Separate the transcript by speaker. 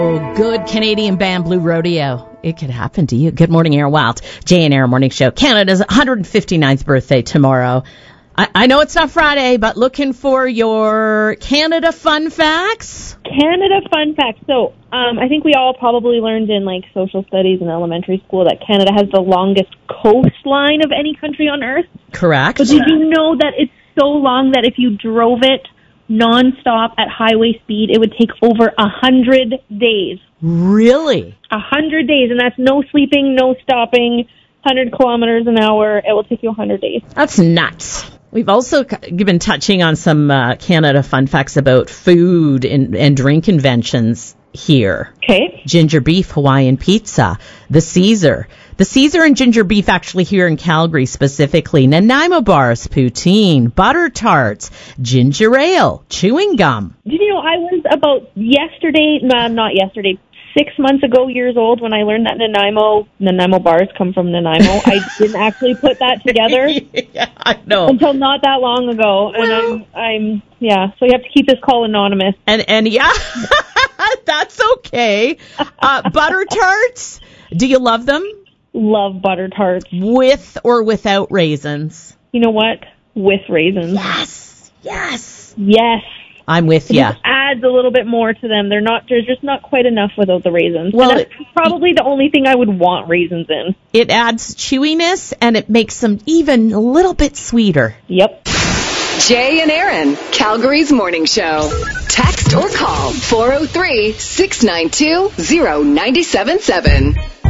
Speaker 1: Oh, good Canadian band, Blue Rodeo. It could happen to you. Good morning, Aaron Wild. Jay and Aaron Morning Show. Canada's 159th birthday tomorrow. I know it's not Friday, but looking for your Canada fun facts.
Speaker 2: Canada fun facts. So I think we all probably learned in like social studies in elementary school that Canada has the longest coastline of any country on Earth.
Speaker 1: Correct.
Speaker 2: But did you know that it's so long that if you drove it nonstop at highway speed, it would take over 100 days.
Speaker 1: Really?
Speaker 2: 100 days, and that's no sleeping, no stopping, 100 kilometers an hour. It will take you 100 days.
Speaker 1: That's nuts. We've also been touching on some Canada fun facts about food and drink inventions here.
Speaker 2: Okay.
Speaker 1: Ginger beef, Hawaiian pizza, the Caesar. The Caesar and ginger beef actually here in Calgary specifically. Nanaimo bars, poutine, butter tarts, ginger ale, chewing gum.
Speaker 2: Did you know I was about not yesterday, 6 months ago, years old, when I learned that Nanaimo bars come from Nanaimo. I didn't actually put that together.
Speaker 1: Yeah, I know.
Speaker 2: Until not that long ago. And I'm so you have to keep this call anonymous.
Speaker 1: And yeah, that's okay. Butter tarts, do you love them?
Speaker 2: Love butter tarts.
Speaker 1: With or without raisins?
Speaker 2: You know what? With raisins.
Speaker 1: Yes. I'm with you.
Speaker 2: It adds a little bit more to them. There's just not quite enough without the raisins.
Speaker 1: Well,
Speaker 2: and that's probably the only thing I would want raisins in.
Speaker 1: It adds chewiness, and it makes them even a little bit sweeter.
Speaker 2: Yep.
Speaker 3: Jay and Aaron, Calgary's Morning Show. Text or call 403-692-0977.